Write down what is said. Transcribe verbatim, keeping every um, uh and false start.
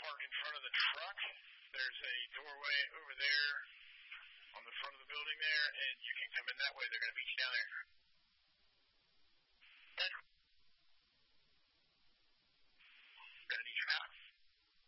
park in front of the truck. There's a doorway over there on the front of the building there, and you can come in that way. They're going to meet you down there.